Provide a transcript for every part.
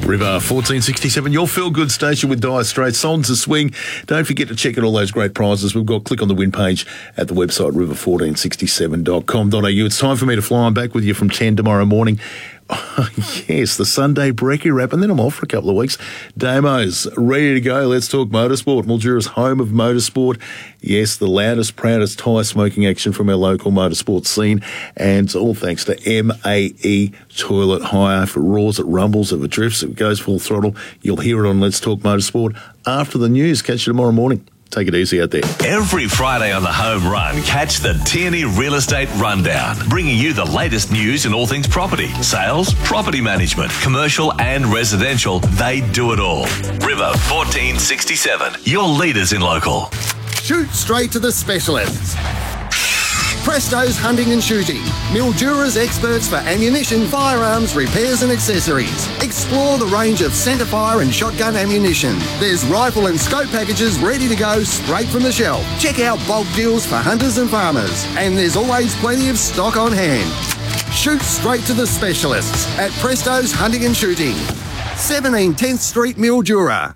River 1467, your feel-good station with Dire Straits, Songs to Swing. Don't forget to check out all those great prizes we've got. Click on the win page at the website river1467.com.au. It's time for me to fly. I'm back with you from 10 tomorrow morning. Oh, yes, the Sunday Brekkie wrap, and then I'm off for a couple of weeks. Damo's ready to go. Let's talk motorsport. Mildura's home of motorsport. Yes, the loudest, proudest tyre smoking action from our local motorsport scene, and all thanks to MAE Toilet Hire. If it roars, it rumbles, if it drifts, it goes full throttle. You'll hear it on Let's Talk Motorsport after the news. Catch you tomorrow morning. Take it easy out there. Every Friday on the Home Run, catch the Tierney Real Estate Rundown, bringing you the latest news in all things property, sales, property management, commercial and residential. They do it all. River 1467, your leaders in local. Shoot straight to the specialists. Presto's Hunting and Shooting. Mildura's experts for ammunition, firearms, repairs and accessories. Explore the range of centerfire and shotgun ammunition. There's rifle and scope packages ready to go straight from the shelf. Check out bulk deals for hunters and farmers. And there's always plenty of stock on hand. Shoot straight to the specialists at Presto's Hunting and Shooting. 17 10th Street, Mildura.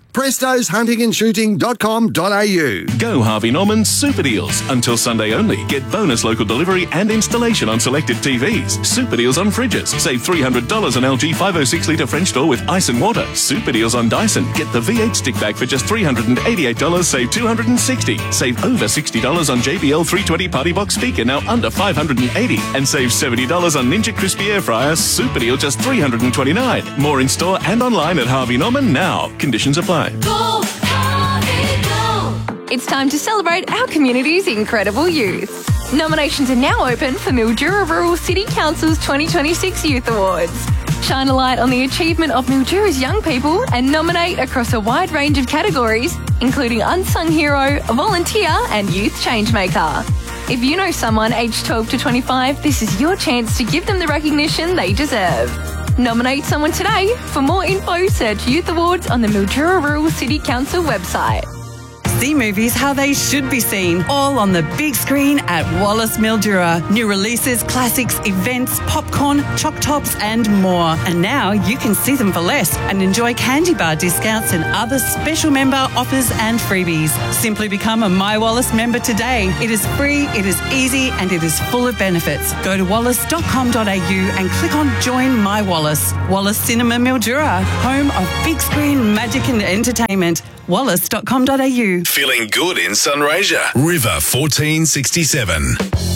prestosHuntingandShooting.com.au. Go Harvey Norman's Super Deals. Until Sunday only. Get bonus local delivery and installation on selected TVs. Super Deals on fridges. Save $300 on LG 506 litre French door with ice and water. Super Deals on Dyson. Get the V8 stick bag for just $388. Save $260. Save over $60 on JBL 320 Party Box speaker, now under $580. And save $70 on Ninja Crispy Air Fryer. Super Deal just $329. More in store and online at Harvey Norman now. Conditions apply. Go, Harvey, go! It's time to celebrate our community's incredible youth. Nominations are now open for Mildura Rural City Council's 2026 Youth Awards. Shine a light on the achievement of Mildura's young people and nominate across a wide range of categories, including Unsung Hero, Volunteer and Youth Changemaker. If you know someone aged 12 to 25, this is your chance to give them the recognition they deserve. Nominate someone today. For more info, search Youth Awards on the Mildura Rural City Council website. See movies how they should be seen, all on the big screen at Wallace Mildura. New releases, classics, events, popcorn, choc tops and more. And now you can see them for less and enjoy candy bar discounts and other special member offers and freebies. Simply become a My Wallace member today. It is free, it is easy and it is full of benefits. Go to wallace.com.au and click on Join My Wallace. Wallace Cinema Mildura, home of big screen magic and entertainment. wallace.com.au. Feeling good in Sunraysia. River 1467.